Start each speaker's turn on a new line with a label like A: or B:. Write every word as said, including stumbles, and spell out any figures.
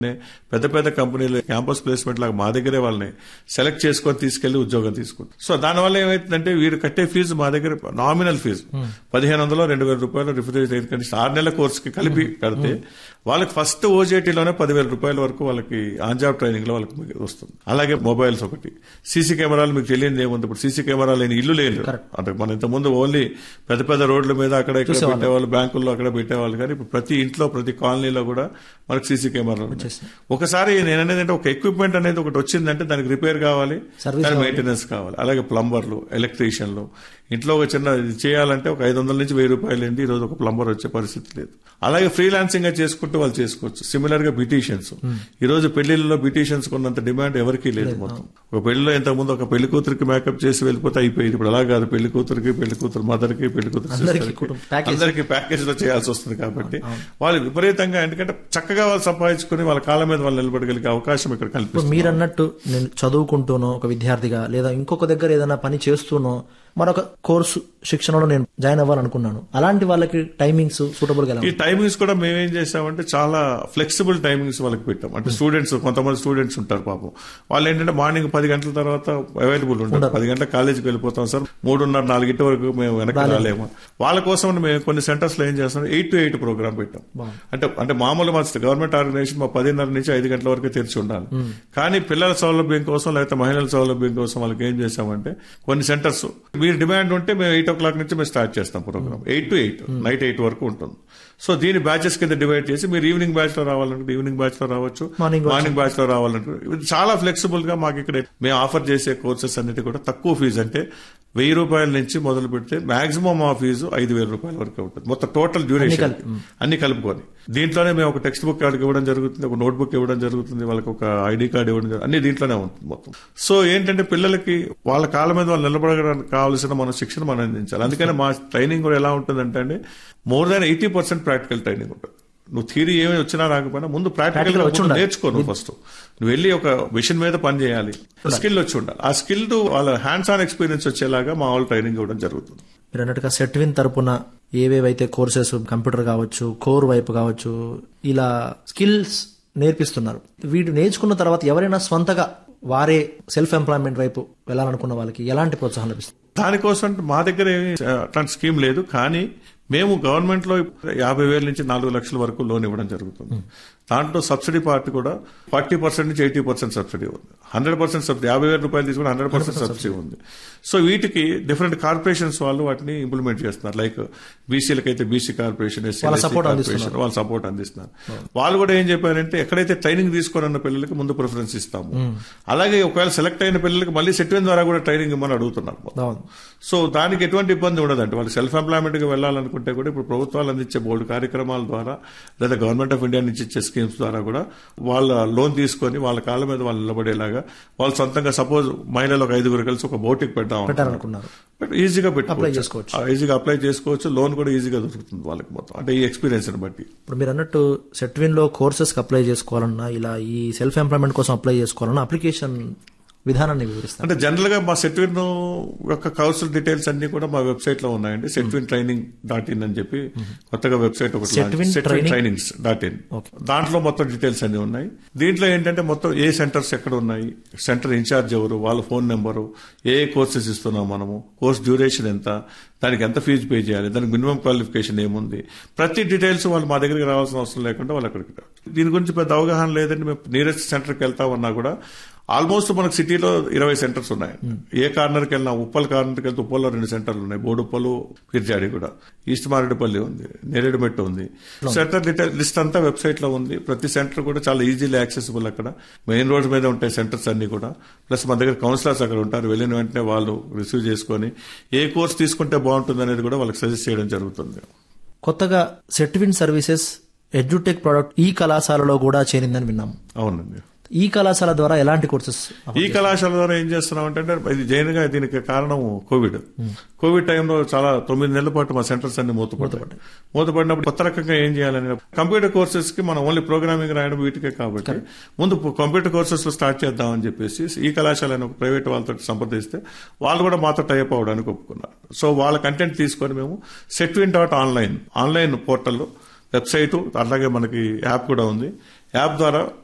A: పెద్ద పెద్ద కంపెనీలు క్యాంపస్ ప్లేస్మెంట్ లాగా మా దగ్గరే వాళ్ళని సెలెక్ట్ చేసుకొని తీసుకెళ్లి ఉద్యోగం తీసుకుంటారు. సో దానివల్ల ఏమైతుందంటే వీరు కట్టే ఫీజు మా దగ్గర నామినల్ ఫీజు పదిహేను వందలు రెండు వేల రూపాయలు రిఫ్రిజరేషన్ కండిషన్ ఆరు నెలల కోర్సుకి కలిపి కడితే వాళ్ళకి ఫస్ట్ ఓజేటీలోనే పదివేల రూపాయల వరకు వాళ్ళకి ఆన్ జాబ్ ట్రైనింగ్ లో వాళ్ళకి వస్తుంది. అలాగే మొబైల్స్ ఒకటి, సీసీ కెమెరాలు మీకు తెలియదు ఏముంది, ఇప్పుడు సీసీ కెమెరా లేని ఇల్లు లేదు. అంటే మన ఇంత ముందు ఓన్లీ పెద్ద పెద్ద రోడ్ల మీద అక్కడ ఇక్కడ పెట్టేవాళ్ళు, బ్యాంకుల్లో అక్కడ పెట్టేవాళ్ళు, కానీ ఇప్పుడు ప్రతి ఇంట్లో ప్రతి కాలనీలో కూడా మనకి సీసీ కెమెరాలు. ఒకసారి నేననేది ఒక ఎక్విప్మెంట్ అనేది ఒకటి వచ్చిందంటే దానికి రిపేర్ కావాలి, దాని మెయింటెనెన్స్ కావాలి. అలాగే ప్లంబర్లు, ఎలక్ట్రీషియన్లు, ఇంట్లో ఒక చిన్న ఇది చేయాలంటే ఒక ఐదు వందల నుంచి వెయ్యి రూపాయలు ఏంటి ఈ రోజు ఒక ప్లంబర్ వచ్చే పరిస్థితి లేదు. అలాగే ఫ్రీలాన్సింగ్ గా చేసుకుంటూ వాళ్ళు చేసుకోవచ్చు. సిమిలర్ గా బ్యూటీషియన్స్, ఈ రోజు పెళ్లిళ్ళలో బ్యూటీషియన్స్ కొన్నంత డిమాండ్ ఎవరికీ లేదు. మొత్తం ఒక పెళ్లిలో ఇంతకు ముందు ఒక పెళ్లి కూతురికి మేకప్ చేసి వెళ్ళిపోతే అయిపోయింది. ఇప్పుడు అలా కాదు, పెళ్లి కూతురికి, పెళ్లి కూతురు మదర్ కి, పెళ్లి కూతురు అందరికీ ప్యాకేజ్ లో చేయాల్సి వస్తుంది. కాబట్టి వాళ్ళు విపరీతంగా, ఎందుకంటే చక్కగా వాళ్ళు సంపాదించుకుని వాళ్ళ కాళ్ళ మీద వాళ్ళు నిలబడగలిగే అవకాశం ఇక్కడ కల్పిస్తుంది.
B: మీరు అన్నట్టు నేను చదువుకుంటూనో ఒక విద్యార్థిగా లేదా ఇంకొక దగ్గర ఏదైనా పని చేస్తూనో మరొక కోర్సు శిక్షణలో నేను జాయిన్ అవ్వాలనుకున్నాను, అలాంటి వాళ్ళకి టైమింగ్స్ సూటబుల్ గా?
A: ఈ టైమింగ్స్ కూడా మేమేం చేసామంటే చాలా ఫ్లెక్సిబుల్ టైమింగ్స్ వాళ్ళకి పెట్టాం. అంటే స్టూడెంట్స్, కొంతమంది స్టూడెంట్స్ ఉంటారు పాపం, వాళ్ళు ఏంటంటే మార్నింగ్ పది గంటల తర్వాత అవైలబుల్ ఉంటారు. పది గంటల కాలేజీకి వెళ్ళిపోతాం సార్, మూడున్నర నాలుగింటి వరకు మేము వెనక్కి రాలేము. వాళ్ళ కోసం మేము కొన్ని సెంటర్స్ లో ఏం చేస్తాం, ఎయిట్ టు ఎయిట్ ప్రోగ్రామ్ పెట్టాం. అంటే అంటే మామూలు మా గవర్నమెంట్ ఆర్గనైజేషన్ మా పదిన్నర నుంచి ఐదు గంటల వరకు తెరిచి ఉండాలి. కానీ పిల్లల సౌలభ్యం కోసం లేకపోతే మహిళల సౌలభ్యం కోసం వాళ్ళకి ఏం చేసామంటే కొన్ని సెంటర్స్ మీరు డిమాండ్ ఉంటే మేము ఎయిట్ ఓ క్లాక్ నుంచి మేము స్టార్ట్ చేస్తాం programme. Eight to eight night eight వరకు ఉంటుంది. సో దీని బ్యాచెస్ కింద డివైడ్ చేసి మీరు ఈవినింగ్ బ్యాచ్ లో రావాలంటే ఈవినింగ్ బ్యాచ్ లో రావచ్చు, మార్నింగ్ బ్యాచ్ లో రావాలంటే ఇది చాలా ఫ్లెక్సిబుల్ గా మాకు ఇక్కడ మేము ఆఫర్ చేసే కోర్సెస్ అన్నిటి కూడా తక్కువ ఫీజు. అంటే వెయ్యి రూపాయల నుంచి మొదలు పెడితే మాక్సిమం ఆ ఫీజు ఐదు వేల రూపాయల వరకు ఉంటుంది మొత్తం టోటల్ డ్యూరేషన్ అన్ని కలుపుకొని. దీంట్లోనే మేము ఒక టెక్స్ట్ బుక్ కార్డు ఇవ్వడం జరుగుతుంది, ఒక నోట్ బుక్ ఇవ్వడం జరుగుతుంది, వాళ్ళకి ఒక ఐడి కార్డు ఇవ్వడం జరుగుతుంది, అన్ని దీంట్లోనే ఉంటుంది మొత్తం. సో ఏంటంటే పిల్లలకి వాళ్ళ కాళ్ళ మీద వాళ్ళు నిలబడడానికి కావాల్సిన మన శిక్షణ మనం అందించాలి. అందుకని మా ట్రైనింగ్ కూడా ఎలా ఉంటుందంటే అండి, more than eighty percent practical training ఉంటుంది. నువ్వు థియరీ ఏమి వచ్చినా రాకపోయినా ముందు ప్రాక్టికల్ గా నేర్చుకో. నువ్వు ఫస్ట్ నువ్వు వెళ్ళి ఒక మిషన్ మీద పని చేయాలి, స్కిల్ వచ్చి ఉండాలి. ఆ స్కిల్ వాళ్ళ హ్యాండ్స్ ఆన్ ఎక్స్పీరియన్స్ వచ్చేలాగా మా వాళ్ళు ట్రైనింగ్ ఇవ్వడం జరుగుతుంది.
B: మీరు అన్నట్టుగా సెట్విన్ తరపున ఏవేవైతే కోర్సెస్ కంప్యూటర్ కావచ్చు, కోర్ వైపు కావచ్చు, ఇలా స్కిల్స్ నేర్పిస్తున్నారు. వీటి నేర్చుకున్న తర్వాత ఎవరైనా స్వంతగా వారే సెల్ఫ్ ఎంప్లాయ్మెంట్ వైపు వెళ్ళాలనుకున్న వాళ్ళకి ఎలాంటి ప్రోత్సాహం లభిస్తుంది?
A: దానికోసం మా దగ్గర ఏమి అట్లాంటి స్కీమ్ లేదు, కానీ మేము గవర్నమెంట్ లో యాభై వేల నుంచి నాలుగు లక్షల వరకు లోన్ ఇవ్వడం జరుగుతుంది. దాంట్లో సబ్సిడీ పార్ట్ కూడా ఫార్టీ పర్సెంట్ నుంచి ఎయిటీ పర్సెంట్ సబ్సిడీ ఉంది. హండ్రెడ్ పర్సెంట్ సబ్సిడీ, యాభై వేల రూపాయలు తీసుకుని హండ్రెడ్ పర్సెంట్ సబ్సిడీ ఉంది. సో వీటికి డిఫరెంట్ కార్పొరేషన్స్ వాళ్ళు వాటిని ఇంప్లిమెంట్ చేస్తున్నారు. Like బీసీలకైతే BC corporation, SC corporation వాళ్ళు సపోర్ట్ అందిస్తున్నారు. వాళ్ళు కూడా ఏం చెప్పారంటే ఎక్కడైతే ట్రైనింగ్ తీసుకోరన్న పిల్లలకి ముందు ప్రిఫరెన్స్ ఇస్తాము. అలాగే ఒకవేళ సెలెక్ట్ అయిన పిల్లలకి మళ్ళీ సెట్విన్ ద్వారా కూడా ట్రైనింగ్ ఇవ్వమని అడుగుతున్నారు. సో దానికి ఎటువంటి ఇబ్బంది ఉండదండి. వాళ్ళు సెల్ఫ్ ఎంప్లాయ్మెంట్ గా వెళ్ళాలనుకుంటే కూడా ఇప్పుడు ప్రభుత్వాలు అందించే బోర్డు కార్యక్రమాల ద్వారా లేదా గవర్నమెంట్ ఆఫ్ ఇండియా నుంచి ఇచ్చే స్కీమ్స్ ద్వారా కూడా వాళ్ళ లోన్ తీసుకొని వాళ్ళ కాళ్ళ మీద వాళ్ళు నిలబడేలాగా వాళ్ళు సొంతంగా సపోజ్ మహిళలు ఒక ఐదుగురు కలిసి ఒక బోటికి పెట్టాలనుకున్నారు, ఈజీగా పెట్టుకోవచ్చు, ఈజీగా అప్లై చేసుకోవచ్చు. లోన్ కూడా ఈజీగా దొరుకుతుంది వాళ్ళకి మొత్తం, అంటే ఈ ఎక్స్పీరియన్స్ ని బట్టి.
B: ఇప్పుడు మీరు అన్నట్టు సెట్విన్ లో కోర్సెస్ అప్లై చేసుకోవాలన్నా, ఇలా ఈ సెల్ఫ్ ఎంప్లాయ్మెంట్ కోసం అప్లై చేసుకోవాలన్నా అప్లికేషన్ విధానాన్ని వివరిస్తారు.
A: అంటే జనరల్ గా మా సెట్విన్ యొక్క కౌన్సిల్ డీటెయిల్స్ అన్ని కూడా మా వెబ్సైట్ లో ఉన్నాయండి. సెట్విన్ ట్రైనింగ్ డాట్ ఇన్ అని చెప్పి కొత్తగా వెబ్సైట్ ఒకటి, సెట్విన్ ట్రైనింగ్స్ డాట్ ఇన్. దాంట్లో మొత్తం డీటెయిల్స్ అన్ని ఉన్నాయి. దీంట్లో ఏంటంటే మొత్తం ఏ సెంటర్స్ ఎక్కడ ఉన్నాయి, సెంటర్ ఇన్ఛార్జ్ ఎవరు, వాళ్ళ ఫోన్ నెంబరు, ఏ కోర్సెస్ ఇస్తున్నాం మనము, కోర్స్ డ్యూరేషన్ ఎంత, దానికి ఎంత ఫీజు పే చేయాలి, దానికి మినిమం క్వాలిఫికేషన్ ఏముంది, ప్రతి డీటెయిల్స్ వాళ్ళు మా దగ్గరికి రావాల్సిన అవసరం లేకుండా వాళ్ళు అక్కడికి. దీని గురించి పెద్ద అవగాహన లేదంటే మేము నియరెస్ట్ సెంటర్కి వెళ్తామన్నా కూడా ఆల్మోస్ట్ మనకు సిటీలో ఇరవై సెంటర్స్ ఉన్నాయి. ఏ కార్నర్కి వెళ్ళినా, ఉప్పల్ కార్నర్కి వెళ్తే ఉప్పల్లో రెండు సెంటర్లు ఉన్నాయి, బోడుప్పలు, పిర్జాడి కూడా, ఈస్ట్ మారేడుపల్లి ఉంది, నేరేడుమెట్టు ఉంది. సెంటర్ డీటెయిల్ లిస్ట్ అంతా వెబ్సైట్ లో ఉంది. ప్రతి సెంటర్ కూడా చాలా ఈజీలీ యాక్సెసిబుల్. అక్కడ మెయిన్ రోడ్ మీద ఉంటాయి సెంటర్స్ అన్ని కూడా. ప్లస్ మన దగ్గర కౌన్సిలర్స్ అక్కడ ఉంటారు. వెళ్ళిన వెంటనే వాళ్ళు రిసీవ్ చేసుకుని ఏ కోర్స్ తీసుకుంటే బాగుంటుంది అనేది కూడా వాళ్ళకి సజెస్ట్ చేయడం జరుగుతుంది.
B: కొత్తగా సెట్విన్ సర్వీసెస్ ఎడ్యుటెక్ ప్రోడక్ట్ ఈ కళాశాలలో కూడా చేరిందని విన్నాము.
A: అవునండి.
B: ఈ కళాశాల ద్వారా ఎలాంటి కోర్సెస్?
A: ఈ కళాశాల ద్వారా ఏం చేస్తున్నాం అంటే ఇది జైన్గా దీనికి కారణం కోవిడ్. కోవిడ్ టైంలో చాలా తొమ్మిది నెలల పాటు మా సెంటర్స్ అన్ని మూతపడ్డాయి. మూతపడినప్పుడు కొత్త రకంగా ఏం చేయాలని కంప్యూటర్ కోర్సెస్ కి మనం ఓన్లీ ప్రోగ్రామింగ్ రాయడం వీటికే కాబట్టి ముందు కంప్యూటర్ కోర్సెస్ లో స్టార్ట్ చేద్దామని చెప్పేసి ఈ కళాశాల ఒక ప్రైవేట్ వాళ్ళతో సంప్రదిస్తే వాళ్ళు కూడా మాతో టైప్ అవ్వడానికి ఒప్పుకున్నారు. సో వాళ్ళ కంటెంట్ తీసుకొని మేము సెట్విన్ డాట్ ఆన్లైన్ ఆన్లైన్ పోర్టల్లో వెబ్సైట్, అలాగే మనకి యాప్ కూడా ఉంది. యాప్ ద్వారా